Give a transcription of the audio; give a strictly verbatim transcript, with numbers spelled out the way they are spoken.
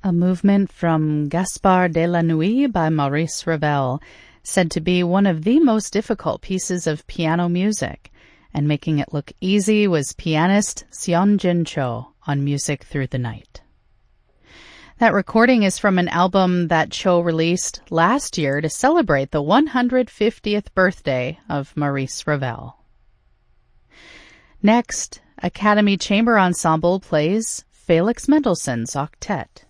A movement from Gaspard de la Nuit by Maurice Ravel, said to be one of the most difficult pieces of piano music, and making it look easy was pianist Seonjin Cho on Music Through the Night. That recording is from an album that Cho released last year to celebrate the one hundred fiftieth birthday of Maurice Ravel. Next, Academy Chamber Ensemble plays Felix Mendelssohn's Octet.